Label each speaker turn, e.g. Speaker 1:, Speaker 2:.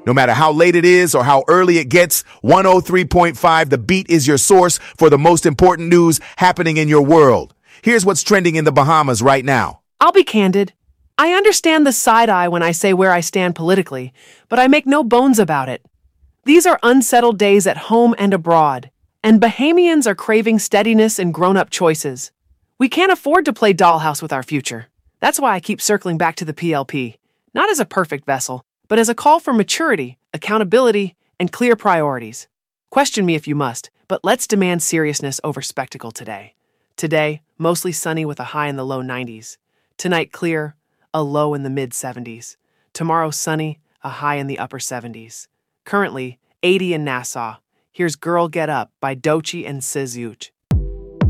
Speaker 1: No matter how late it is or how early it gets, 103.5 The Beat is your source for the most important news happening in your world. Here's what's trending in the Bahamas right now.
Speaker 2: I'll be candid. I understand the side eye when I say where I stand politically, but I make no bones about it. These are unsettled days at home and abroad, and Bahamians are craving steadiness and grown-up choices. We can't afford to play dollhouse with our future. That's why I keep circling back to the PLP, not as a perfect vessel, but as a call for maturity, accountability, and clear priorities. Question me if you must, but let's demand seriousness over spectacle today. Today, mostly sunny with a high in the low 90s. Tonight, clear, a low in the mid-70s. Tomorrow, sunny, a high in the upper 70s. Currently, 80 in Nassau. Here's Girl Get Up by Doechii and Sis Uch.